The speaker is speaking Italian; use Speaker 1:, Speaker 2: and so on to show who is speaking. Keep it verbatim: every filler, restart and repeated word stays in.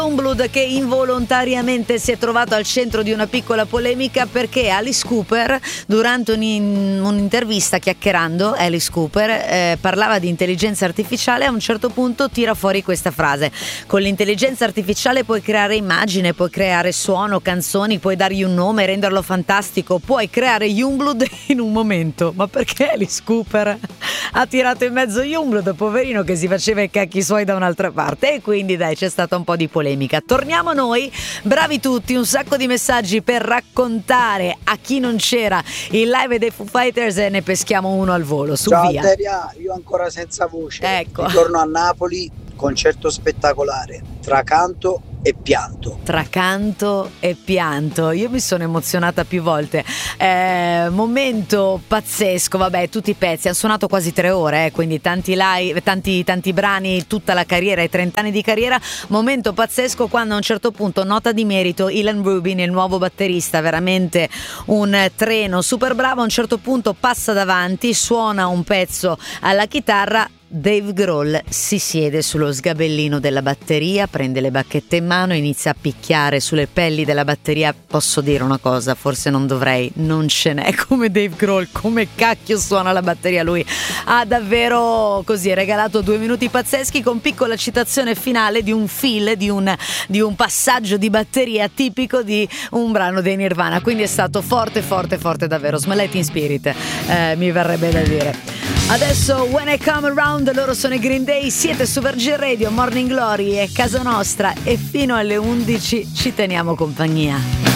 Speaker 1: Youngblood, che involontariamente si è trovato al centro di una piccola polemica perché Alice Cooper, durante un, un'intervista chiacchierando, Alice Cooper eh, parlava di intelligenza artificiale e a un certo punto tira fuori questa frase: con l'intelligenza artificiale puoi creare immagine, puoi creare suono, canzoni, puoi dargli un nome, renderlo fantastico, puoi creare Youngblood in un momento. Ma perché Alice Cooper ha tirato in mezzo Youngblood, poverino, che si faceva i cacchi suoi da un'altra parte? E quindi dai, c'è stata un po' di polemica. Torniamo a noi, bravi tutti, un sacco di messaggi per raccontare a chi non c'era il live dei Foo Fighters e ne peschiamo uno al volo. Su,
Speaker 2: ciao
Speaker 1: via.
Speaker 2: Teria, io ancora senza voce,
Speaker 1: ecco.
Speaker 2: Ritorno a Napoli, concerto spettacolare, tra canto e pianto.
Speaker 1: Tra canto e pianto, io mi sono emozionata più volte, eh, momento pazzesco. Vabbè, tutti i pezzi, hanno suonato quasi tre ore, eh, quindi tanti live, tanti, tanti brani, tutta la carriera, i trent'anni di carriera. Momento pazzesco quando a un certo punto, nota di merito, Ilan Rubin, il nuovo batterista, veramente un treno, super bravo, a un certo punto passa davanti, suona un pezzo alla chitarra. Dave Grohl si siede sullo sgabellino della batteria, prende le bacchette in mano, inizia a picchiare sulle pelli della batteria. Posso dire una cosa, forse non dovrei, non ce n'è come Dave Grohl, come cacchio suona la batteria lui. Ha davvero così regalato due minuti pazzeschi con piccola citazione finale di un fill, di un, di un passaggio di batteria tipico di un brano dei Nirvana, quindi è stato forte forte forte davvero. Smell It in Spirit, eh, mi verrebbe da dire. Adesso When I Come Around, loro sono i Green Day, siete su Virgin Radio, Morning Glory è casa nostra e fino alle undici ci teniamo compagnia.